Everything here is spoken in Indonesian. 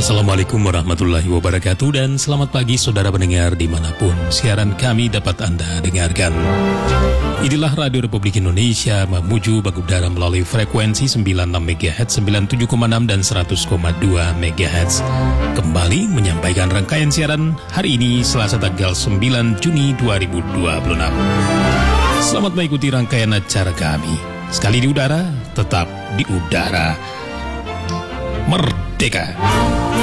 Assalamualaikum warahmatullahi wabarakatuh dan selamat pagi saudara pendengar dimanapun siaran kami dapat Anda dengarkan. Inilah Radio Republik Indonesia memuju bagu udara melalui frekuensi 96 MHz, 97,6 dan 100,2 MHz. Kembali menyampaikan rangkaian siaran hari ini Selasa tanggal 9 Juni 2026. Selamat mengikuti rangkaian acara kami. Sekali di udara, tetap di udara. Merdeka!